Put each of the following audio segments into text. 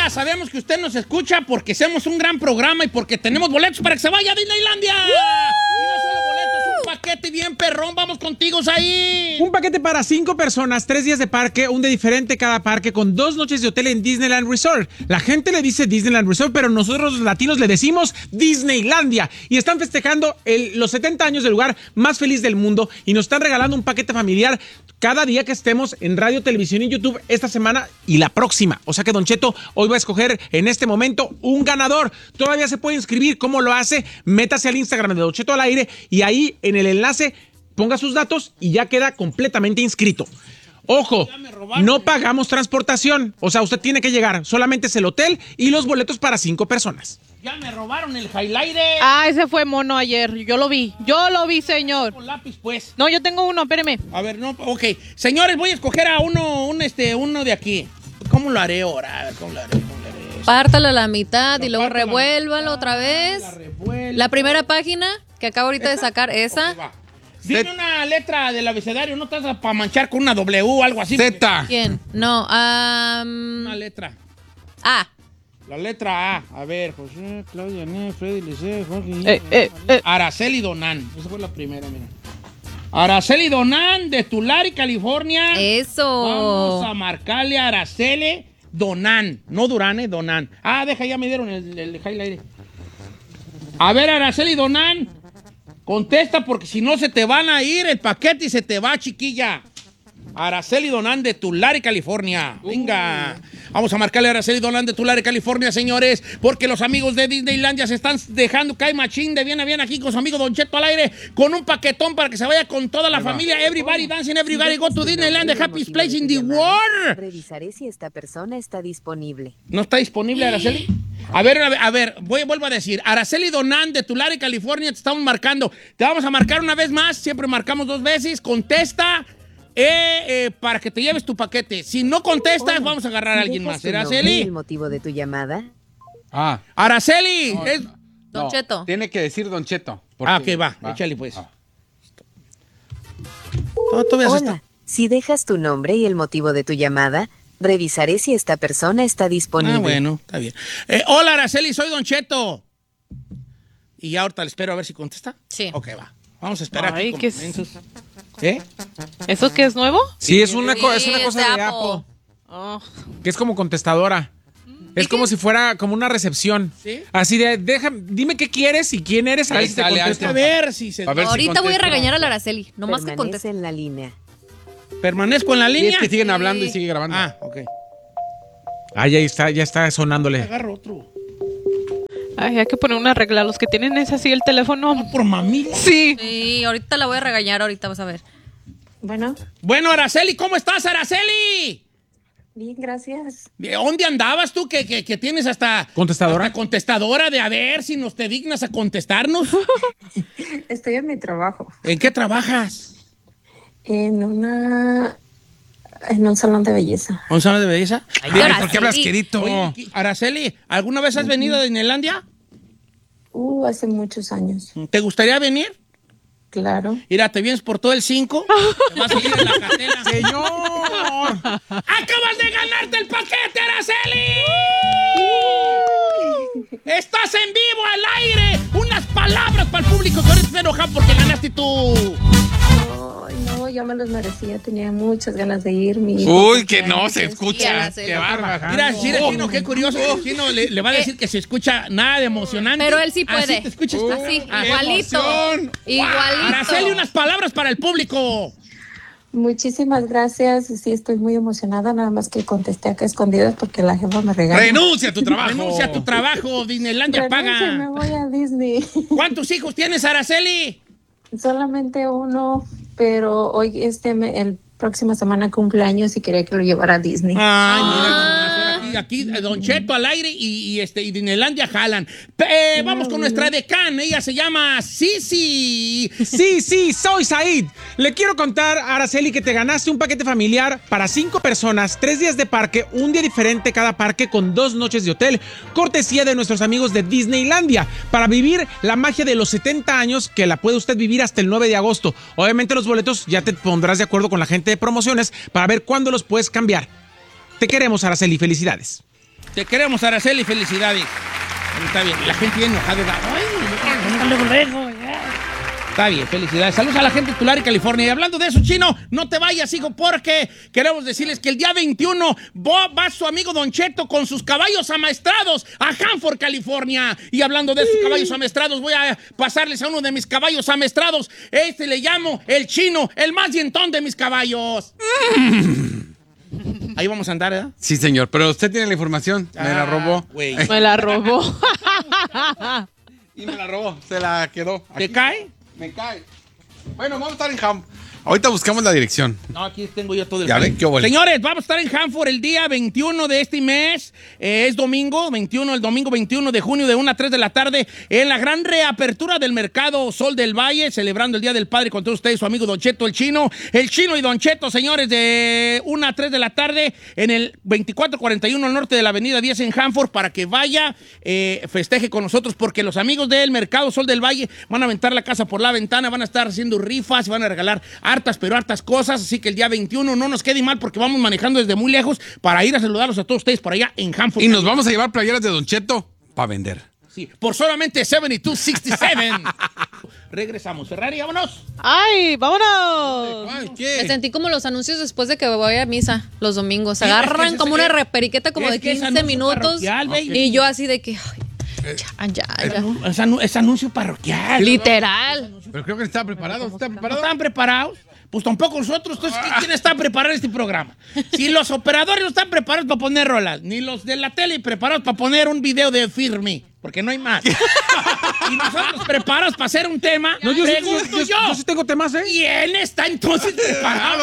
Hola, sabemos que usted nos escucha porque hacemos un gran programa y porque tenemos boletos para que se vaya a Disneylandia. Y no solo boletos, un paquete bien perrón. Vamos contigo, ahí. Un paquete para 5 personas, 3 días de parque, un día diferente cada parque, con 2 noches de hotel en Disneyland Resort. La gente le dice Disneyland Resort, pero nosotros los latinos le decimos Disneylandia. Y están festejando los 70 años del lugar más feliz del mundo y nos están regalando un paquete familiar cada día que estemos en radio, televisión y YouTube esta semana y la próxima. O sea que Don Cheto hoy va a escoger en este momento un ganador. Todavía se puede inscribir. ¿Cómo lo hace? Métase al Instagram de Don Cheto al aire y ahí en el enlace ponga sus datos y ya queda completamente inscrito. Ojo, no pagamos transportación. O sea, usted tiene que llegar. Solamente es el hotel y los boletos para 5 personas. Ya me robaron el highlighter. Ah, ese fue mono ayer. Yo lo vi, señor. Con lápiz, pues. No, yo tengo uno, espéreme. A ver, no, ok. Señores, voy a escoger a uno de aquí. ¿Cómo lo haré ahora? A ver, ¿cómo lo haré? Pártalo a la mitad y luego revuélvalo otra vez. La primera página que acabo ahorita de sacar, esa. Okay, dime una letra del abecedario, no estás para manchar con una W o algo así. Z. ¿Quién? No, Una letra. A. La letra A. A ver, José, Claudia, Freddy, Liceo, Jorge. Araceli Donán. Esa fue la primera, mira. Araceli Donán de Tulare, California. Eso. Vamos a marcarle a Araceli Donán. No Durán, Donán. Ah, ya me dieron el highlight. A ver, Araceli Donán. Contesta porque si no se te van a ir el paquete y se te va, chiquilla. Araceli Donán de Tulare, California. Venga. Vamos a marcarle a Araceli Donán de Tulare, California, señores, porque los amigos de Disneylandia se están dejando caer machín de bien a bien aquí con su amigo Don Cheto al aire, con un paquetón para que se vaya con toda la familia. Everybody dancing, everybody go to Disneyland, the happiest place in the world. Revisaré si esta persona está disponible. ¿No está disponible, Araceli? A ver, vuelvo a decir. Araceli Donán de Tulare, California, te estamos marcando. Te vamos a marcar una vez más, siempre marcamos 2 veces. Contesta. Para que te lleves tu paquete. Si no contestas, vamos a agarrar a alguien más. ¿Araceli? ¿El motivo de tu llamada? Araceli. Don Cheto. Tiene que decir Don Cheto. Ok, va. Échale, pues. Hola. Si dejas tu nombre y el motivo de tu llamada, revisaré si esta persona está disponible. Bueno, está bien. Hola, Araceli, soy Don Cheto. Y ya ahorita le espero a ver si contesta. Sí. Ok, va. Vamos a esperar. Ay, aquí ¿qué ¿Eh? ¿Eso qué es nuevo? Sí, es una cosa de de Apple. Oh. Que es como contestadora. Es como si fuera como una recepción. ¿Sí? Así de, dime qué quieres y quién eres. A ver si te contesto. A ver si se... Ahorita voy a regañar a la Araceli. Nomás que conteste. En la línea. ¿Permanezco en la Y línea? es que siguen hablando y sigue grabando. Ok. Ya está sonándole. Agarro otro. Ay, hay que poner una regla. Los que tienen ese así el teléfono. Por mamila. Sí. Sí, ahorita la voy a regañar, ahorita vas a ver. Bueno, Araceli, ¿cómo estás, Araceli? Bien, gracias. ¿Dónde andabas tú que tienes hasta... ¿Contestadora? Hasta contestadora de a ver si nos te dignas a contestarnos? Estoy en mi trabajo. ¿En qué trabajas? En un salón de belleza. ¿Un salón de belleza? Ay, ¿Por qué Araceli. hablas quedito? Oye, Araceli, ¿alguna vez has venido a Disneylandia? Hace muchos años. ¿Te gustaría venir? Claro. Mira, te vienes por todo el 5. Te vas a ir en la cartera. ¡Señor! ¡Acabas de ganarte el paquete, Araceli! ¡Estás en vivo al aire! Unas palabras para el público que ahorita se enojan porque ganaste tú. Ay, no, ya me los merecía. Tenía muchas ganas de ir. Uy, que no se Sí, escucha. Araceli. Qué bárbara. Mira, si el chino, qué curioso. El chino le va a decir que se escucha nada de emocionante. Pero él sí puede. Así te escuchas. Así, Ah, igualito. emoción. Igualito. Araceli, unas palabras para el público. Muchísimas gracias. Sí, estoy muy emocionada. Nada más que contesté acá escondidas porque la jefa me regaña. Renuncia a tu trabajo. Renuncia a tu trabajo. Disneylandia Renuncio, me paga. voy a Disney. ¿Cuántos hijos tienes, Araceli? Solamente uno, pero hoy el próxima semana cumpleaños y quería que lo llevara a Disney. Ay, mira, aquí Don Cheto al aire y Disneylandia jalan. Vamos con nuestra decana, ella se llama Sisi. Sí, soy Said. Le quiero contar, Araceli, que te ganaste un paquete familiar para 5 personas, 3 días de parque, un día diferente cada parque con 2 noches de hotel, cortesía de nuestros amigos de Disneylandia, para vivir la magia de los 70 años que la puede usted vivir hasta el 9 de agosto. Obviamente los boletos ya te pondrás de acuerdo con la gente de promociones para ver cuándo los puedes cambiar. Te queremos, Araceli. Felicidades. Te queremos, Araceli, felicidades. Está bien, la gente viene enojada. Luego, ya. Está bien, felicidades. Saludos a la gente de Tulare, California. Y hablando de eso, Chino, no te vayas, hijo, porque queremos decirles que el día 21 va su amigo Don Cheto con sus caballos amaestrados a Hanford, California. Y hablando de esos caballos amaestrados, voy a pasarles a uno de mis caballos amaestrados. Le llamo el Chino, el más dientón de mis caballos. Ahí vamos a andar, ¿verdad? Sí, señor, pero usted tiene la información. Me la robó. Güey. Me la robó. Y me la robó. Se la quedó. ¿Te Aquí. cae? Me cae. Bueno, vamos a estar en Ham. Ahorita buscamos la dirección. No, aquí tengo yo todo el... Ya ven, qué óvole. Señores, vamos a estar en Hanford el día 21 de este mes. Es domingo, el domingo 21 de junio de 1 a 3 de la tarde en la gran reapertura del mercado Sol del Valle, celebrando el Día del Padre con todos ustedes, su amigo Don Cheto, el Chino y Don Cheto, señores, de 1 a 3 de la tarde en el 2441 al norte de la avenida 10 en Hanford, para que vaya, festeje con nosotros, porque los amigos del mercado Sol del Valle van a aventar la casa por la ventana, van a estar haciendo rifas y van a regalar hartas cosas, así que el día 21 no nos quede mal porque vamos manejando desde muy lejos para ir a saludarlos a todos ustedes por allá en Hanford. Y nos vamos a llevar playeras de Don Cheto para vender. Sí, por solamente $72.67. Regresamos. Ferrari, vámonos. ¡Ay, vámonos! Ay, Me ¿qué? sentí como los anuncios después de que voy a misa los domingos. Se Sí, agarran es que como es- una reperiqueta como es de que es 15 anuncio minutos. parroquial, baby. Y yo así de que... ay, ya. Es anuncio parroquial. Literal. Pero creo que está preparado. ¿Está ¿No preparado? están preparados? Pues tampoco nosotros. Entonces, ¿quién está preparado en este programa? Si los operadores no están preparados para poner rolas, ni los de la tele preparados para poner un video de Firme, porque no hay más. Y nosotros preparados para hacer un tema, No, yo pregunto yo sí tengo temas, ¿eh? ¿Quién está entonces preparado?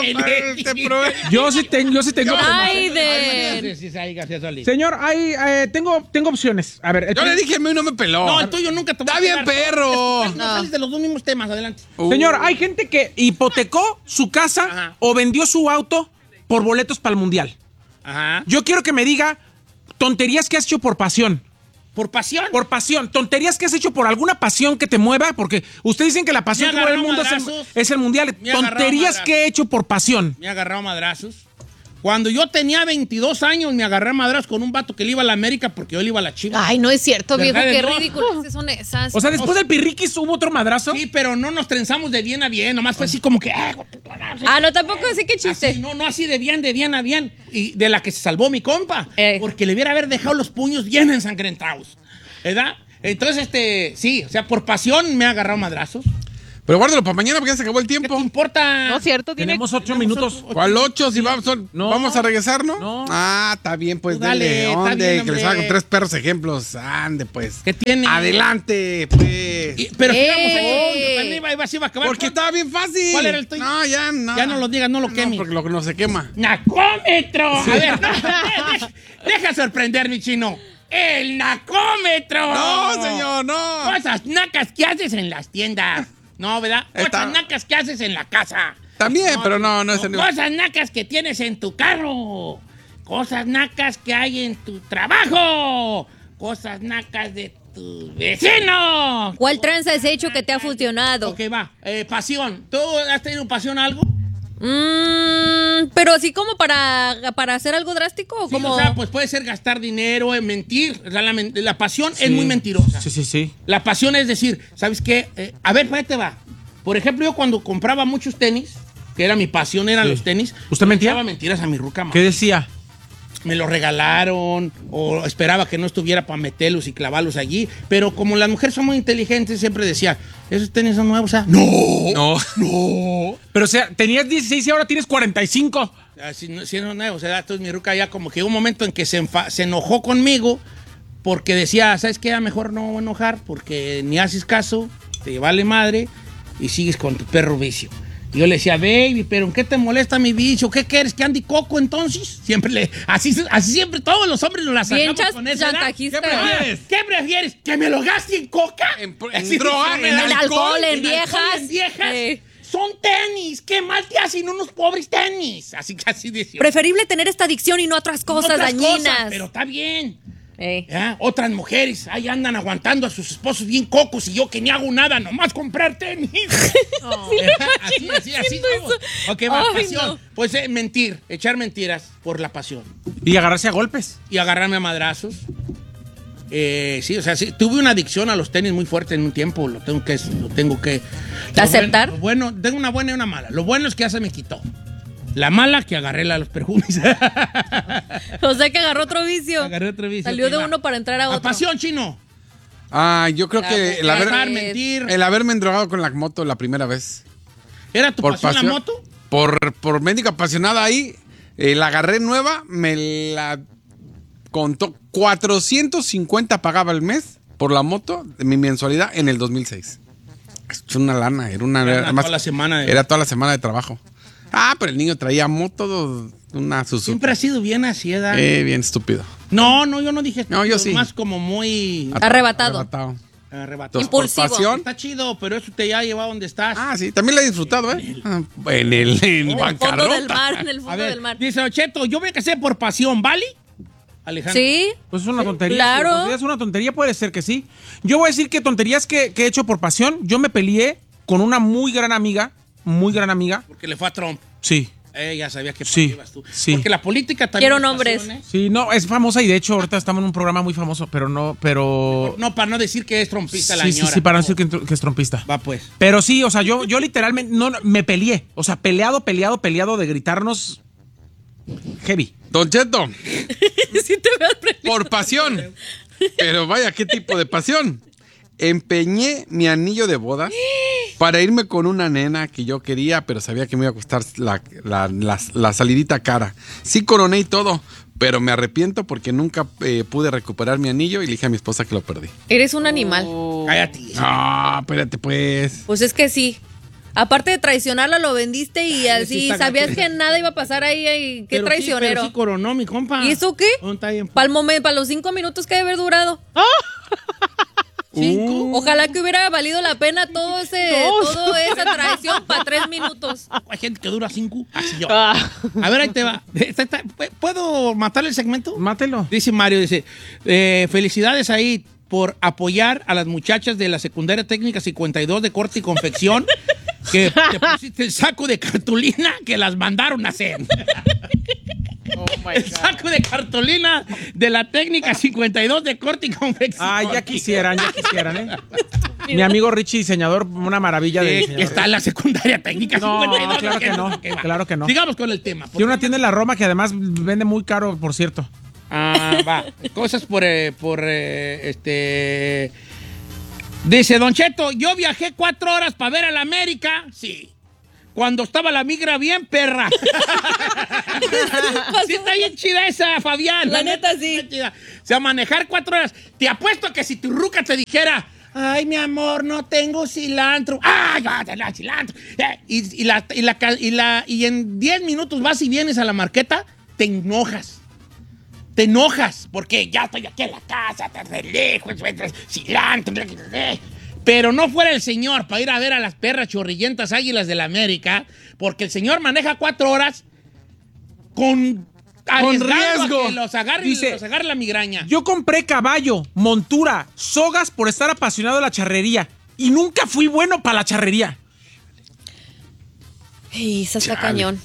Yo sí tengo temas. Ay, de... Sí, sí, García Solís. Señor, tengo opciones. A ver, Yo le dije, a mí no me peló. No, el tuyo nunca te va Está a bien, pegar. perro. No sales de los dos mismos temas, adelante. señor, hay gente que hipotecó su casa Ajá. o vendió su auto por boletos para el Mundial. Ajá. Yo quiero que me diga tonterías que has hecho por pasión. ¿Por pasión? Por pasión. Tonterías que has hecho por alguna pasión que te mueva, porque ustedes dicen que la pasión Me que mueve el agarró mundo madrazos. es el Mundial. Me agarró Tonterías madrazos. que he hecho por pasión. Me ha agarrado madrazos. Cuando yo tenía 22 años, me agarré a madrazos con un vato que le iba a la América porque yo le iba a la Chivas. Ay, no es cierto, viejo. ¿Verdad? Qué No. ridículas son esas. O sea, después del pirriquis hubo otro madrazo. Sí, pero no nos trenzamos de bien a bien. Nomás fue así como que... Ah, no, tampoco así que chiste. Así, no así de bien a bien. Y de la que se salvó mi compa. Porque le hubiera haber dejado los puños bien ensangrentados. ¿Verdad? Entonces, sí, o sea, por pasión me ha agarrado madrazos. Pero guárdalo para mañana porque ya se acabó el ¿Qué te tiempo. importa? No es cierto, tiene... Tenemos 8 minutos. ¿Cuál 8? Si vamos, No. vamos a regresar, ¿no? No. Ah, está bien, pues Dale, dele. está ¿Dónde? bien, Que les hombre. hago 3 perros ejemplos. Ande, pues. ¿Qué tiene? Adelante, pues. Pero ¡Ey! sigamos ahí. También iba a acabar. Porque estaba bien fácil. ¿Cuál era el tuyo? No, ya no. Ya no lo digas, no lo No, quemes. porque lo que no se quema. ¡Nacómetro! A ver, deja sorprender, mi Chino. ¡El nacómetro! No, señor, no. Cosas nacas que haces en las tiendas. No, ¿verdad? Está- Cosas nacas que haces en la casa. También, pero no es el nivel. Cosas nacas que tienes en tu carro. Cosas nacas que hay en tu trabajo. Cosas nacas de tu vecino. ¿Cuál tranza has hecho que te ha funcionado? Ok, va. Pasión. ¿Tú has tenido pasión a algo? Pero así como para hacer algo drástico o Sí, como... o sea, pues puede ser gastar dinero, mentir. O sea, la pasión es muy mentirosa. Sí. La pasión es decir, ¿sabes qué? A ver, ahí te va. Por ejemplo, yo cuando compraba muchos tenis, que era mi pasión, eran los tenis. ¿Usted mentía? Echaba mentiras a mi ruca, ¿Qué decía? Me lo regalaron o esperaba que no estuviera para meterlos y clavarlos allí. Pero como las mujeres son muy inteligentes, siempre decía, ¿esos tenis son nuevos? ¿Ah? No. Pero o sea, tenías 16 y ahora tienes 45. Si no son nuevos, o sea, entonces mi ruca ya como que hubo un momento en que se enojó conmigo porque decía, ¿sabes qué? Mejor no enojar porque ni haces caso, te vale madre y sigues con tu perro vicio. Y yo le decía, baby, ¿pero en qué te molesta mi vicio? ¿Qué quieres? ¿Que ande coco entonces? Siempre así siempre todos los hombres nos la Bien sacamos con esa edad. chantajista. ¿Qué prefieres? ¿Qué prefieres? ¿Que me lo gaste en coca? En Así droga, dice, en En alcohol, en viejas. en viejas. Sí. Son tenis. ¿Qué mal te hacen unos pobres tenis? Así casi decía. Preferible tener esta adicción y no otras cosas Otras dañinas. cosas, pero está bien. ¿Ya? Otras mujeres ahí andan aguantando a sus esposos bien cocos y yo que ni hago nada, nomás comprar tenis. Así. Vamos. Ok, va, Ay, pasión. no. Pues mentir, echar mentiras por la pasión. Y agarrarse a golpes. Y agarrarme a madrazos. Sí, o sea, sí, tuve una adicción a los tenis muy fuerte en un tiempo, lo tengo que ¿Aceptar? Lo bueno, tengo una buena y una mala. Lo bueno es que ya se me quitó. La mala, que agarré los perfumes. O sea que agarró otro vicio. Agarré otro vicio. Salió de Va. uno para entrar a La otro. pasión, Chino. Yo creo que Casar, mentir. el haberme endrogado con la moto la primera vez. ¿Era tu pasión la moto? Por médico apasionada ahí, la agarré nueva, me la contó 450 pagaba el mes por la moto de mi mensualidad en el 2006. Es una lana, Era toda la semana. Era toda la semana de trabajo. Pero el niño traía moto, una Suzuki. Siempre ha sido bien así, ¿verdad? Bien estúpido. No, yo no dije No, yo sí. Más como muy Arrebatado. arrebatado. Entonces, Impulsivo. por pasión. Está chido, pero eso te ya ha llevado a donde estás. Sí, también la he disfrutado, ¿eh? En el En el fondo del bancarrota. mar, en el A fondo ver, del mar. dice Ocheto, yo me casé por pasión, ¿vale? Alejandro. Sí. Pues es una tontería. claro. Si consideras una tontería, puede ser que sí. Yo voy a decir que tonterías que he hecho por pasión. Yo me peleé con una muy gran amiga. Porque le fue a Trump. Sí. Ya sabía que Sí, ibas tú. sí. Porque la política también. Quiero es nombres. pasión, ¿eh? Sí, no, es famosa y de hecho ahorita estamos en un programa muy famoso, pero no. No, para no decir que es trompista la Sí, señora. para no decir que es trompista. Va pues. Pero sí, o sea, yo literalmente me peleé. O sea, peleado de gritarnos heavy. Don Cheto, Sí te veo por pasión. Pero vaya, ¿qué tipo de pasión? Empeñé mi anillo de boda para irme con una nena que yo quería, pero sabía que me iba a costar la salidita cara. Sí coroné y todo, pero me arrepiento porque nunca pude recuperar mi anillo y le dije a mi esposa que lo perdí. Eres un animal. Cállate. Espérate pues. Pues es que sí. Aparte de traicionarla, lo vendiste y así sí está sabías gacho. que nada iba a pasar ahí. Qué Pero traicionero. Sí, coronó, mi compa. ¿Y eso qué? Oh, está bien. Para los 5 minutos que debe haber durado. Ojalá que hubiera valido la pena toda esa traición para 3 minutos. Hay gente que dura 5. Así yo. A ver, ahí te va. ¿Puedo matar el segmento? Mátelo. Dice Mario, felicidades ahí por apoyar a las muchachas de la secundaria técnica 52 de corte y confección que te pusiste el saco de cartulina que las mandaron a hacer. El saco de cartulina de la técnica 52 de corte y confección. Ya quisieran, ¿eh? Mi amigo Richie, diseñador, una maravilla de Sí, diseñador. está en la secundaria técnica No, 52. claro que no, Ok, va. claro que no. Sigamos con el tema. Tiene una tienda en la Roma que además vende muy caro, por cierto. Va. Cosas Dice Don Cheto, yo viajé 4 horas para ver a la América. Sí. Cuando estaba la migra bien perra. Sí, está bien chida esa, Fabián. La neta, sí. Está chida. O sea, manejar 4 horas. Te apuesto que si tu ruca te dijera, ay, mi amor, no tengo cilantro. ¡Ay, ya te la cilantro! Y en 10 minutos vas y vienes a la marqueta, te enojas. Te enojas porque ya estoy aquí en la casa, de lejos, cilantro. Pero no fuera el señor para ir a ver a las perras chorrillentas águilas de la América, porque el señor maneja 4 horas con arriesgando a que los agarre la migraña. Yo compré caballo, montura, sogas por estar apasionado de la charrería. Y nunca fui bueno para la charrería. Ey, esa está cañón.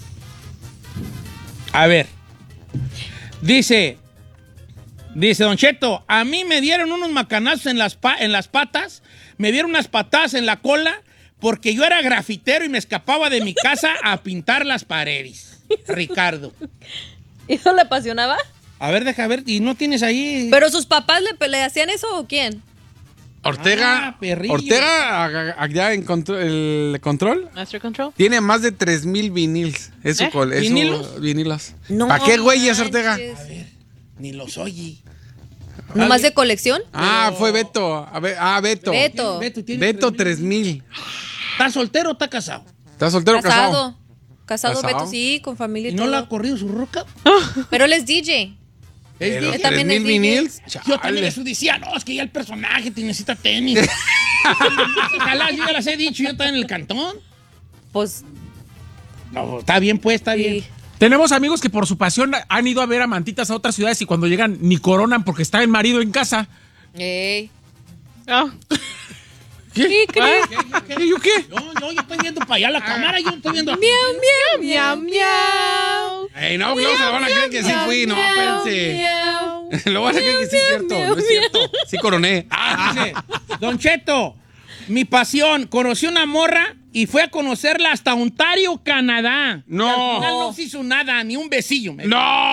A ver. Dice Don Cheto, a mí me dieron unos macanazos en las patas, me dieron unas patadas en la cola porque yo era grafitero y me escapaba de mi casa a pintar las paredes. Ricardo. ¿Eso le apasionaba? A ver, deja ver, ¿y no tienes ahí? ¿Pero sus papás le hacían eso o quién? Ortega, perrillo. allá en el control, Master Control. tiene más de 3,000 viniles. ¿Vinilos? Vinilos. No ¿Para qué güeyes, manches. Ortega? Ni los oye. ¿Nomás de colección? Fue Beto. Beto. Beto. Beto 3,000. ¿Está soltero o está casado? ¿Estás soltero o casado? Casado, ¿Casado? Beto, sí, con familia ¿Y y no todo. le ha corrido su roca? Pero él es DJ. Pero Él también 3,000 es DJ. viniles. Yo también eso decía, no, es que ya el personaje te necesita tenis. Ojalá, yo ya las he dicho, yo estaba en el cantón. Pues No, está bien, pues, está bien. sí. Tenemos amigos que por su pasión han ido a ver amantitas a otras ciudades y cuando llegan ni coronan porque está el marido en casa. Ey. Ah. ¿Qué? ¿Yo qué? Yo estoy viendo para allá la cámara, yo estoy viendo. Miau, miau, miau. Ey, no, luego se van a creer que sí fui, no, espérense. Lo van a creer que sí es cierto, no es cierto. Sí coroné. Dice, Don Cheto, mi pasión, conocí una morra y fue a conocerla hasta Ontario, Canadá. No. Y al final no se hizo nada, ni un besillo. ¡No!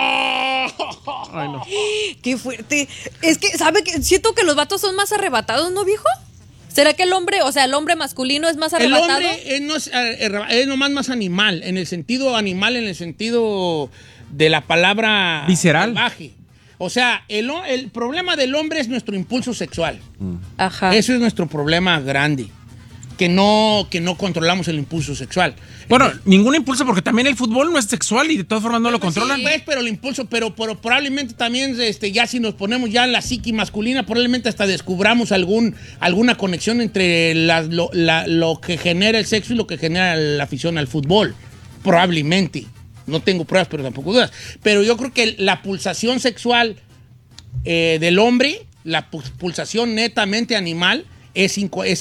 Ay, no. Qué fuerte. Es que, ¿sabe qué? Siento que los vatos son más arrebatados, ¿no, viejo? ¿Será que el hombre masculino es más El arrebatado? hombre es nomás más animal, en el sentido de la palabra visceral. salvaje. O sea, el problema del hombre es nuestro impulso sexual. Ajá. Eso es nuestro problema grande. Que no controlamos el impulso sexual. Bueno, ningún impulso porque también el fútbol no es sexual y de todas formas no lo controlan. Sí, pues, pero el impulso, pero probablemente también, ya si nos ponemos ya en la psique masculina, probablemente hasta descubramos alguna conexión entre lo que genera el sexo y lo que genera la afición al fútbol. Probablemente. No tengo pruebas, pero tampoco dudas. Pero yo creo que la pulsación sexual del hombre, pulsación netamente animal, es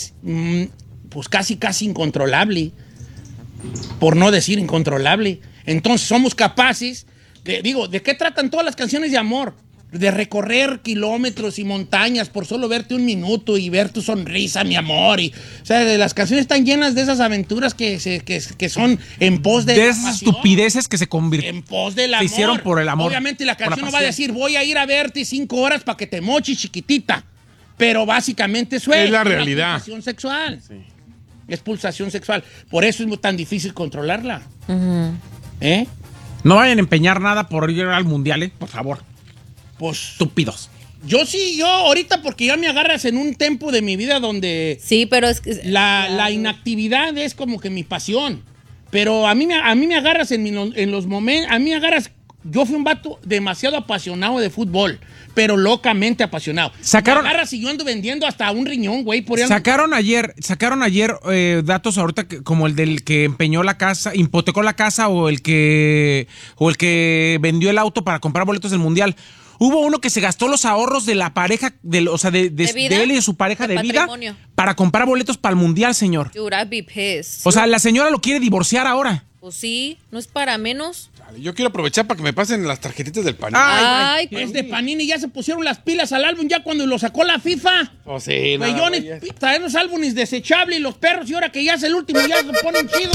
pues casi incontrolable, por no decir incontrolable. Entonces somos capaces, ¿de qué tratan todas las canciones de amor? De recorrer kilómetros y montañas por solo verte un minuto y ver tu sonrisa, mi amor. O sea, las canciones están llenas de esas aventuras que son en pos de esas pasión, estupideces que se convirtieron. en pos del amor. Se hicieron por el amor. Obviamente la por canción la no va a pasión. decir, voy a ir a verte 5 horas para que te moches, chiquitita. Pero básicamente eso es la realidad. Es pulsación sexual. Sí. Es pulsación sexual. Por eso es tan difícil controlarla. ¿Eh? No vayan a empeñar nada por ir al mundial, por favor. Pues Estúpidos. yo ahorita porque ya me agarras en un tiempo de mi vida donde Sí, pero es que... la inactividad es como que mi pasión. Pero a mí me agarras en los momentos, yo fui un vato demasiado apasionado de fútbol, pero locamente apasionado. Me agarras y yo ando vendiendo hasta un riñón, güey, por ahí. Sacaron ayer datos ahorita como el del que empeñó la casa, hipotecó la casa o el que vendió el auto para comprar boletos del mundial. Hubo uno que se gastó los ahorros de la pareja, de él y de su pareja de vida para comprar boletos para el mundial, señor. Dude, I'd be pissed. O sea, la señora lo quiere divorciar ahora. Pues sí, no es para menos. Yo quiero aprovechar para que me pasen las tarjetitas del Panini. Ay, Es de Panini, ya se pusieron las pilas al álbum ya cuando lo sacó la FIFA. Oh, sí, Traer los álbumes desechables y los perros, y ahora que ya es el último, ya se ponen chidos.